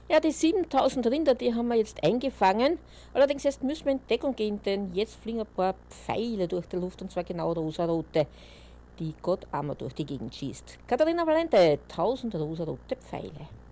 Ja, die 7000 Rinder, die haben wir jetzt eingefangen. Allerdings jetzt müssen wir in Deckung gehen, denn jetzt fliegen ein paar Pfeile durch die Luft und zwar genau rosarote, die Gott einmal durch die Gegend schießt. Katharina Valente, 1000 rosarote Pfeile.